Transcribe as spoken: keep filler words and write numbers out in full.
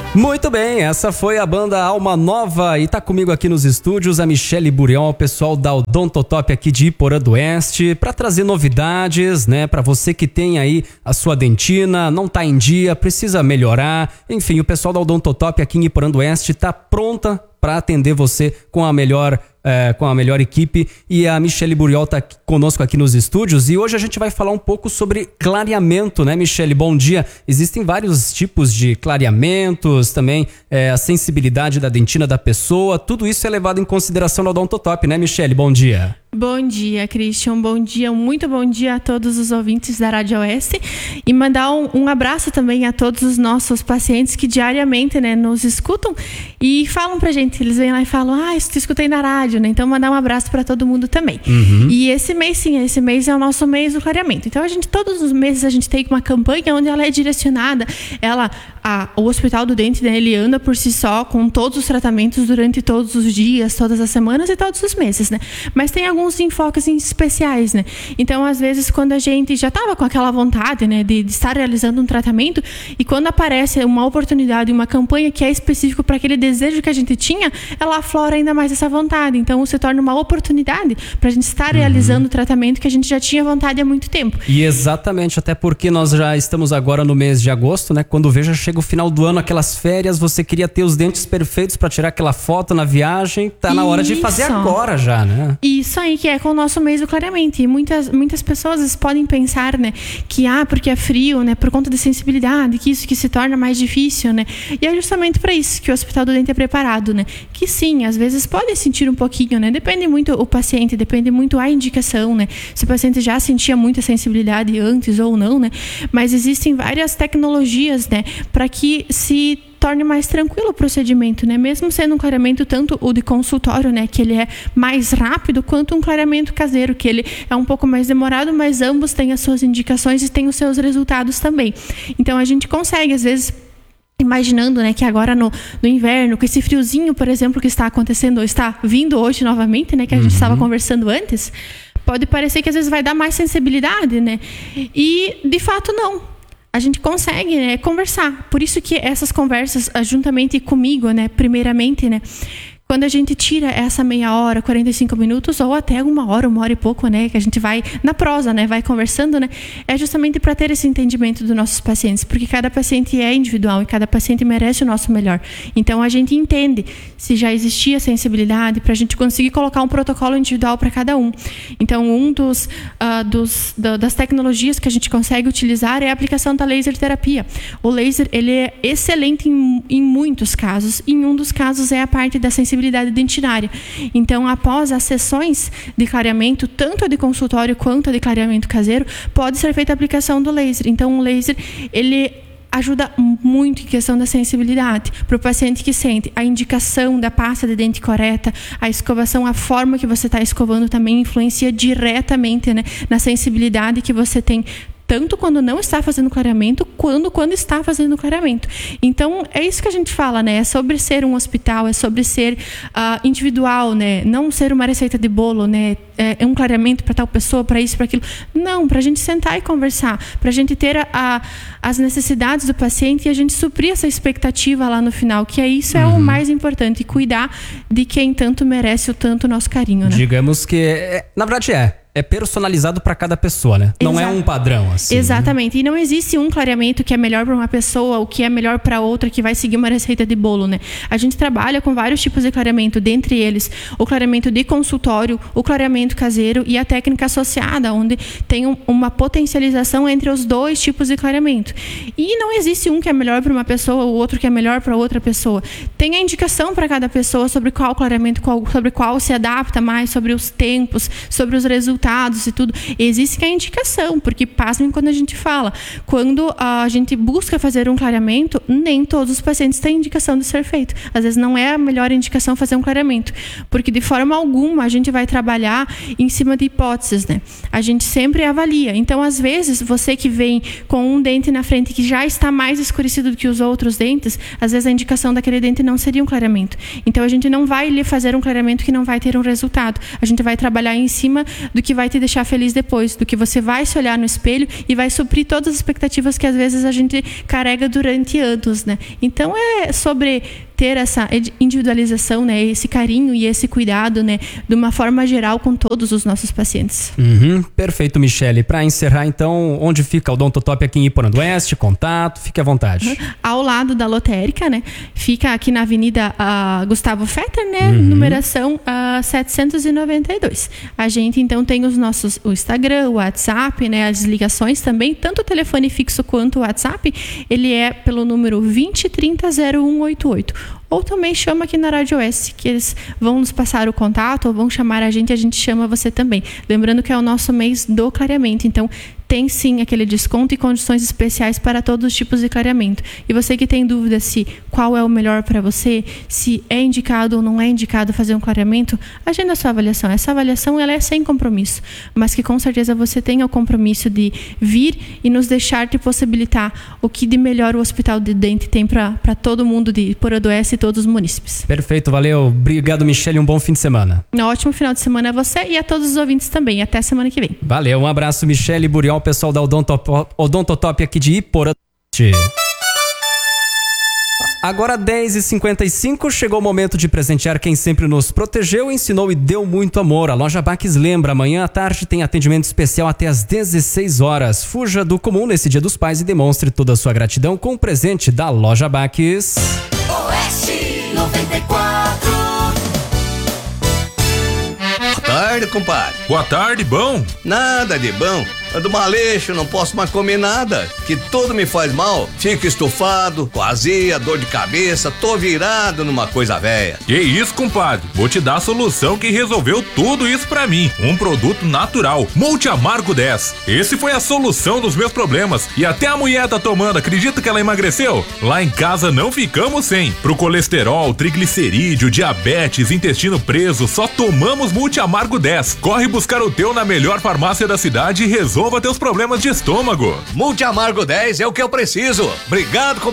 Muito bem, essa foi a banda Alma Nova e tá comigo aqui nos estúdios a Michele Burion, o pessoal da Odontotop aqui de Iporã do Oeste, para trazer novidades, né, para você que tem aí a sua dentina, não tá em dia, precisa melhorar, enfim, o pessoal da Odontotop aqui em Iporã do Oeste tá pronta para atender você com a melhor É, com a melhor equipe, e a Michele Buriol está conosco aqui nos estúdios, e hoje a gente vai falar um pouco sobre clareamento, né, Michele? Bom dia. Existem vários tipos de clareamentos, também é, a sensibilidade da dentina da pessoa, tudo isso é levado em consideração no Odontotop, né, Michele? Bom dia. Bom dia, Christian. Bom dia, muito bom dia a todos os ouvintes da Rádio Oeste, e mandar um, um abraço também a todos os nossos pacientes que diariamente, né, nos escutam e falam pra gente, eles vêm lá e falam, ah, eu te escutei na rádio, né? Então mandar um abraço para todo mundo também. Uhum. E esse mês, sim, esse mês é o nosso mês do clareamento. Então a gente, todos os meses a gente tem uma campanha onde ela é direcionada, ela, a, o Hospital do Dente, né, ele anda por si só com todos os tratamentos durante todos os dias, todas as semanas e todos os meses, né? Mas tem alguns enfoques especiais, né? Então, às vezes, quando a gente já estava com aquela vontade, né, de, de estar realizando um tratamento, e quando aparece uma oportunidade, uma campanha que é específico para aquele desejo que a gente tinha, ela aflora ainda mais essa vontade. Então, se torna uma oportunidade para a gente estar uhum. realizando o tratamento que a gente já tinha vontade há muito tempo. E exatamente, até porque nós já estamos agora no mês de agosto, né? Quando veja, chega o final do ano, aquelas férias, você queria ter os dentes perfeitos para tirar aquela foto na viagem, tá na hora de fazer agora já, né? Isso aí, que é com o nosso mês do clareamento. E muitas, muitas pessoas podem pensar, né, que ah, porque é frio, né, por conta da sensibilidade, que isso que se torna mais difícil, né? E é justamente para isso que o Hospital do Dente é preparado, né? Que sim, às vezes pode sentir um pouquinho, né? Depende muito o paciente, depende muito a indicação, né? Se o paciente já sentia muita sensibilidade antes ou não, né? Mas existem várias tecnologias, né, para que se torne mais tranquilo o procedimento, né? Mesmo sendo um clareamento tanto o de consultório, né, que ele é mais rápido, quanto um clareamento caseiro, que ele é um pouco mais demorado, mas ambos têm as suas indicações e têm os seus resultados também. Então a gente consegue, às vezes, imaginando, né, que agora no, no inverno, com esse friozinho, por exemplo, que está acontecendo, está vindo hoje novamente, né, que a gente uhum. estava conversando antes, pode parecer que às vezes vai dar mais sensibilidade, né? E de fato não. A gente consegue, né, conversar. Por isso que essas conversas, juntamente comigo, né, primeiramente, né, quando a gente tira essa meia hora, quarenta e cinco minutos, ou até uma hora, uma hora e pouco, né, que a gente vai na prosa, né, vai conversando, né, é justamente para ter esse entendimento dos nossos pacientes, porque cada paciente é individual e cada paciente merece o nosso melhor. Então a gente entende se já existia sensibilidade para a gente conseguir colocar um protocolo individual para cada um. Então um dos, uh, dos da, das tecnologias que a gente consegue utilizar é a aplicação da laser terapia. O laser, ele é excelente em, em muitos casos. Em um dos casos é a parte da sensibilidade dentinária. Então, após as sessões de clareamento, tanto a de consultório quanto a de clareamento caseiro, pode ser feita a aplicação do laser. Então, o laser, ele ajuda muito em questão da sensibilidade para o paciente que sente. A indicação da pasta de dente correta, a escovação, a forma que você está escovando também influencia diretamente, né, na sensibilidade que você tem, tanto quando não está fazendo clareamento, quanto quando está fazendo clareamento. Então, é isso que a gente fala, né? É sobre ser um hospital, é sobre ser uh, individual, né? Não ser uma receita de bolo, né? É, é um clareamento para tal pessoa, para isso, para aquilo. Não, para a gente sentar e conversar, para a gente ter a, a, as necessidades do paciente e a gente suprir essa expectativa lá no final, que é isso uhum. é o mais importante, cuidar de quem tanto merece o tanto nosso carinho, né? Digamos que, é, na verdade é. É personalizado para cada pessoa, né? Não Exato. É um padrão, assim. Exatamente. Né? E não existe um clareamento que é melhor para uma pessoa, o que é melhor para outra, que vai seguir uma receita de bolo, né? A gente trabalha com vários tipos de clareamento, dentre eles o clareamento de consultório, o clareamento caseiro e a técnica associada, onde tem um, uma potencialização entre os dois tipos de clareamento. E não existe um que é melhor para uma pessoa, o outro que é melhor para outra pessoa. Tem a indicação para cada pessoa sobre qual clareamento, qual, sobre qual se adapta mais, sobre os tempos, sobre os resultados e tudo. Existe a indicação, porque pasmem quando a gente fala. Quando a gente busca fazer um clareamento, nem todos os pacientes têm indicação de ser feito. Às vezes não é a melhor indicação fazer um clareamento, porque de forma alguma a gente vai trabalhar em cima de hipóteses, né? A gente sempre avalia. Então, às vezes, você que vem com um dente na frente que já está mais escurecido do que os outros dentes, às vezes a indicação daquele dente não seria um clareamento. Então, a gente não vai lhe fazer um clareamento que não vai ter um resultado. A gente vai trabalhar em cima do que vai te deixar feliz depois, do que você vai se olhar no espelho e vai suprir todas as expectativas que às vezes a gente carrega durante anos, né? Então é sobre ter essa individualização, né, esse carinho e esse cuidado, né, de uma forma geral com todos os nossos pacientes. Uhum, perfeito, Michele. Para encerrar, então, onde fica o Odontotop aqui em Iporã do Oeste? Contato, fique à vontade. Uhum. Ao lado da lotérica, né, fica aqui na Avenida uh, Gustavo Fetter, né, uhum. numeração uh, setecentos e noventa e dois. A gente, então, tem os nossos, o Instagram, o WhatsApp, né, as ligações também, tanto o telefone fixo quanto o WhatsApp, ele é pelo número vinte, trinta, zero um oito oito. Ou também chama aqui na Rádio Oeste, que eles vão nos passar o contato ou vão chamar a gente e a gente chama você também. Lembrando que é o nosso mês do clareamento, então tem sim aquele desconto e condições especiais para todos os tipos de clareamento. E você que tem dúvida se qual é o melhor para você, se é indicado ou não é indicado fazer um clareamento, agenda a sua avaliação. Essa avaliação ela é sem compromisso, mas que com certeza você tenha o compromisso de vir e nos deixar te possibilitar o que de melhor o Hospital de Dente tem para todo mundo de Iporã do Oeste e todos os munícipes. Perfeito, valeu. Obrigado, Michele. Um bom fim de semana. Um ótimo final de semana a você e a todos os ouvintes também. Até semana que vem. Valeu, um abraço, Michele Buriol, pessoal da Odontotop, Odontotop aqui de Iporã. Agora dez e cinquenta e cinco, chegou o momento de presentear quem sempre nos protegeu, ensinou e deu muito amor. A Loja Baques lembra, amanhã à tarde tem atendimento especial até às dezesseis horas. Fuja do comum nesse Dia dos Pais e demonstre toda a sua gratidão com o presente da Loja Baques. Oeste noventa e quatro. Boa tarde, compadre. Boa tarde, bom? Nada de bom. Ando maleixo, não posso mais comer nada, que tudo me faz mal. Fico estufado, com azia, dor de cabeça, tô virado numa coisa velha. Que isso, compadre? Vou te dar a solução que resolveu tudo isso pra mim. Um produto natural, Multi Amargo dez. Esse foi a solução dos meus problemas. E até a mulher tá tomando, acredita que ela emagreceu? Lá em casa não ficamos sem. Pro colesterol, triglicerídeo, diabetes, intestino preso, só tomamos Multi Amargo dez. Corre buscar o teu na melhor farmácia da cidade e resolve Resolva teus problemas de estômago. Multi Amargo dez é o que eu preciso. Obrigado,